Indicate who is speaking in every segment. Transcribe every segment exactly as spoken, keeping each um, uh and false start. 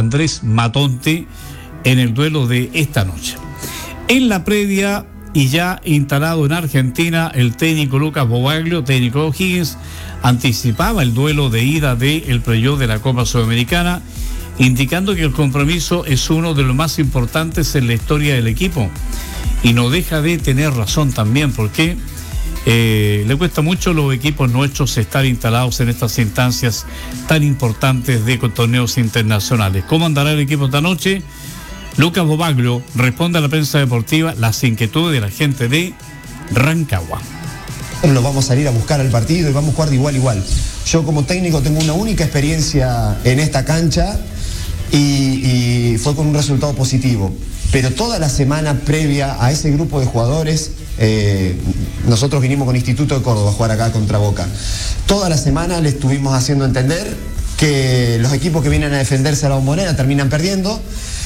Speaker 1: Andrés Matonte en el duelo de esta noche. En la previa y ya instalado en Argentina, el técnico Lucas Bobaglio, técnico de O'Higgins, anticipaba el duelo de ida del playoff de la Copa Sudamericana, indicando que el compromiso es uno de los más importantes en la historia del equipo. Y no deja de tener razón también, porque eh, le cuesta mucho a los equipos nuestros estar instalados en estas instancias tan importantes de torneos internacionales. ¿Cómo andará el equipo esta noche? Lucas Bobaglio responde a la prensa deportiva las inquietudes de la gente de Rancagua.
Speaker 2: Lo vamos a salir a buscar al partido y vamos a jugar de igual a igual. Yo como técnico tengo una única experiencia en esta cancha y, y fue con un resultado positivo. Pero toda la semana previa a ese grupo de jugadores, eh, nosotros vinimos con Instituto de Córdoba a jugar acá contra Boca. Toda la semana le estuvimos haciendo entender que los equipos que vienen a defenderse a la Bombonera terminan perdiendo.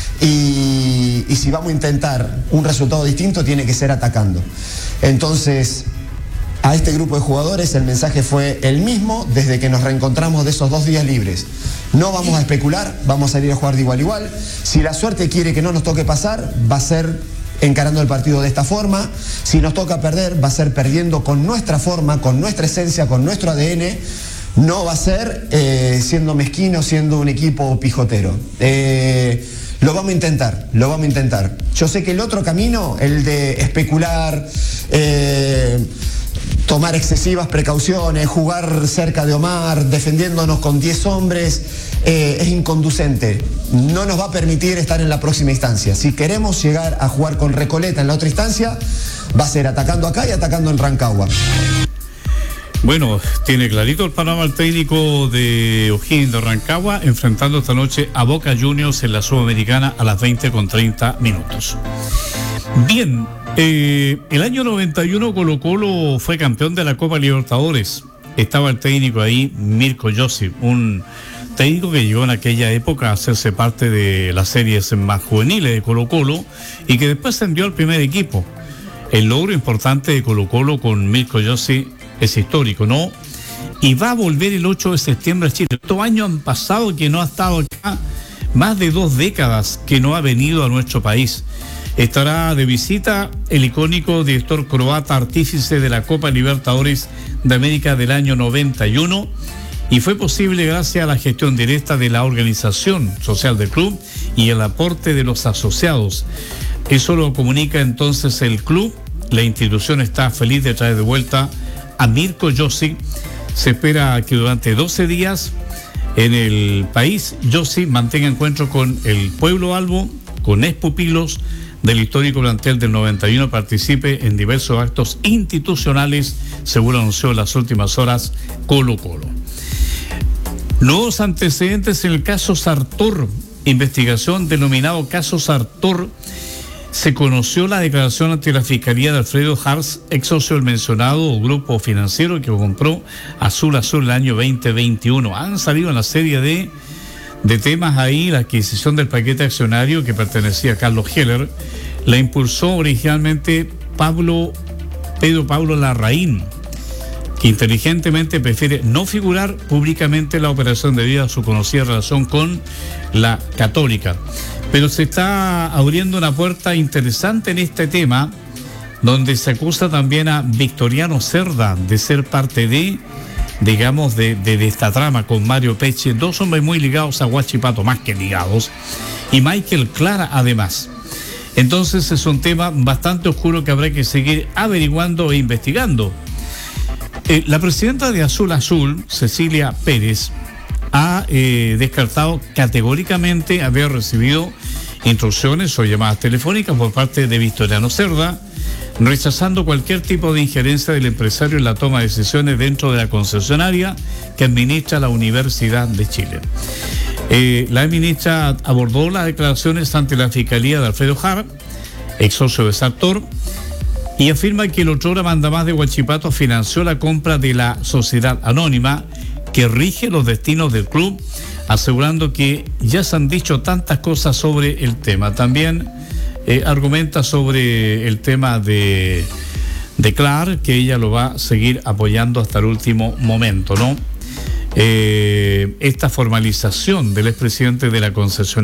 Speaker 2: Y, y si vamos a intentar un resultado distinto, tiene que ser atacando. Entonces, a este grupo de jugadores el mensaje fue el mismo desde que nos reencontramos de esos dos días libres. No vamos a especular, vamos a salir a jugar de igual a igual. Si la suerte quiere que no nos toque pasar, va a ser encarando el partido de esta forma. Si nos toca perder, va a ser perdiendo con nuestra forma, con nuestra esencia, con nuestro A D N. No va a ser eh, siendo mezquino, siendo un equipo pijotero. Eh... Lo vamos a intentar, lo vamos a intentar. Yo sé que el otro camino, el de especular, eh, tomar excesivas precauciones, jugar cerca de Omar, defendiéndonos con diez hombres, eh, es inconducente. No nos va a permitir estar en la próxima instancia. Si queremos llegar a jugar con Recoleta en la otra instancia, va a ser atacando acá y atacando en Rancagua.
Speaker 1: Bueno, tiene clarito el panorama el técnico de O'Higgins de Rancagua, enfrentando esta noche a Boca Juniors en la Sudamericana a las veinte con treinta minutos. Bien, eh, el año noventa y uno Colo-Colo fue campeón de la Copa Libertadores. Estaba el técnico ahí, Mirko Josic, un técnico que llegó en aquella época a hacerse parte de las series más juveniles de Colo-Colo y que después ascendió al primer equipo. El logro importante de Colo-Colo con Mirko Josic es histórico, ¿no? Y va a volver el ocho de septiembre a Chile. Estos años han pasado que no ha estado acá, más de dos décadas que no ha venido a nuestro país. Estará de visita el icónico director croata, artífice de la Copa Libertadores de América del año noventa y uno, y fue posible gracias a la gestión directa de la organización social del club y el aporte de los asociados. Eso lo comunica entonces el club. La institución está feliz de traer de vuelta a Mirko Josic. Se espera que durante doce días en el país Josic mantenga encuentro con el pueblo albo, con expupilos del histórico plantel del noventa y uno, participe en diversos actos institucionales, según anunció en las últimas horas Colo-Colo. Nuevos antecedentes en el caso Sartor, investigación denominado caso Sartor. Se conoció la declaración ante la Fiscalía de Alfredo Hartz, ex socio del mencionado grupo financiero que compró Azul Azul el año veinte veintiuno. Han salido una serie de, de temas ahí. La adquisición del paquete accionario que pertenecía a Carlos Heller la impulsó originalmente Pablo, Pedro Pablo Larraín, que inteligentemente prefiere no figurar públicamente en la operación debido a su conocida relación con la Católica. Pero se está abriendo una puerta interesante en este tema, donde se acusa también a Victoriano Cerda de ser parte de, digamos, de, de, de esta trama con Mario Peche, dos hombres muy ligados a Huachipato, más que ligados, y Michael Clara además. Entonces es un tema bastante oscuro que habrá que seguir averiguando e investigando. Eh, la presidenta de Azul Azul, Cecilia Pérez, ha eh, descartado categóricamente haber recibido instrucciones o llamadas telefónicas por parte de Victoriano Cerda, rechazando cualquier tipo de injerencia del empresario en la toma de decisiones dentro de la concesionaria que administra la Universidad de Chile. Eh, la ministra abordó las declaraciones ante la Fiscalía de Alfredo Hartz, ex socio de Sartor, y afirma que el otrora mandamás de Huachipato financió la compra de la sociedad anónima que rige los destinos del club, asegurando que ya se han dicho tantas cosas sobre el tema. También eh, argumenta sobre el tema de, de Clar, que ella lo va a seguir apoyando hasta el último momento, ¿no? Eh, esta formalización del expresidente de la concesión